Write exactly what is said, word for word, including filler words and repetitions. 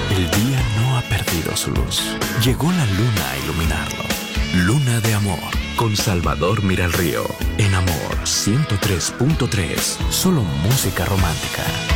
El día no ha perdido su luz. Llegó la luna a iluminarlo. Luna de amor, con Salvador Miralrío. En Amor ciento tres punto tres. Solo música romántica.